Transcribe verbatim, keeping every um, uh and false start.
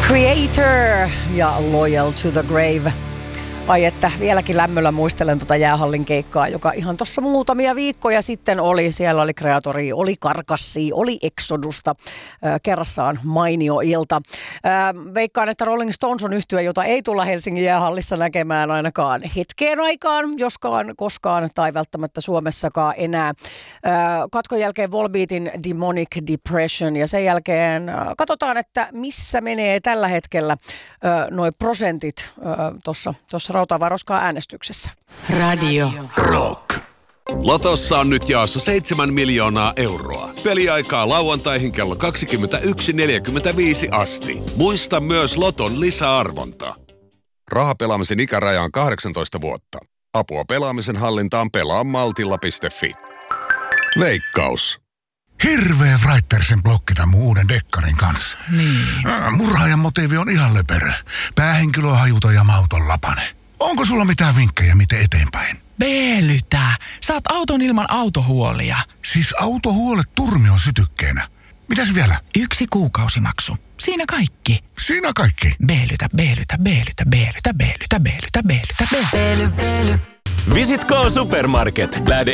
Creator ja Loyal to the Grave. Ai että vieläkin lämmöllä muistelen tuota jäähallin keikkaa, joka ihan tuossa muutamia viikkoja sitten oli. Siellä oli Kreatoria, oli Karkassia, oli Exodusta. Äh, kerrassaan mainio ilta. Äh, veikkaan, että Rolling Stones on yhtye, jota ei tulla Helsingin jäähallissa näkemään ainakaan hetkeen aikaan, joskaan, koskaan tai välttämättä Suomessakaan enää. Äh, katkon jälkeen Volbeatin Demonic Depression ja sen jälkeen äh, katsotaan, että missä menee tällä hetkellä äh, noi prosentit tuossa äh, Rautavaaroskaa äänestyksessä. Radio Rock. Lotossa on nyt jaossa seitsemän miljoonaa euroa. Peliaikaa lauantaihin kello kaksikymmentäyksi neljäkymmentäviisi asti. Muista myös Loton lisäarvonta. Rahapelaamisen ikäraja on kahdeksantoista vuotta. Apua pelaamisen hallintaan pelaa maltilla piste fi. Veikkaus. Hirveä Writersen blokki tämän uuden dekkarin kanssa. Niin. Murhaajan motiivi on ihan löperö. Päähenkilö on hajuton ja mauton lapane. Onko sulla mitään vinkkejä, miten eteenpäin? Beelytä! Saat auton ilman autohuolia. Siis autohuolet turmion sytykkeenä. Mitäs vielä? Yksi kuukausimaksu. Siinä kaikki. Siinä kaikki? Beelytä, beelytä, beelytä, beelytä, beelytä, beelytä, beelytä, beelytä. Visit K Supermarket. Lähde